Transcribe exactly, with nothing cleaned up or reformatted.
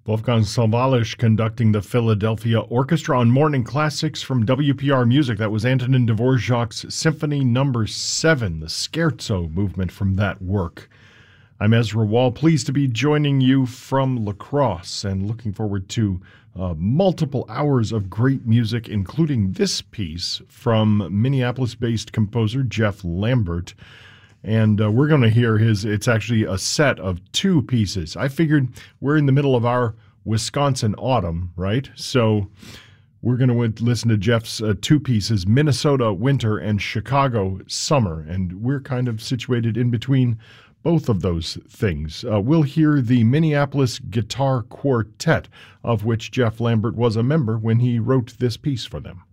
Wolfgang Sawallisch conducting the Philadelphia Orchestra on Morning Classics from W P R Music. That was Antonin Dvorak's Symphony Number seven, the Scherzo movement from that work. I'm Ezra Wall, pleased to be joining you from La Crosse and looking forward to uh, multiple hours of great music, including this piece from Minneapolis-based composer Jeff Lambert. And uh, we're going to hear his, it's actually a set of two pieces. I figured we're in the middle of our Wisconsin autumn, right? So we're going to listen to Jeff's uh, two pieces, Minnesota Winter and Chicago Summer. And we're kind of situated in between both of those things. Uh, we'll hear the Minneapolis Guitar Quartet, of which Jeff Lambert was a member when he wrote this piece for them.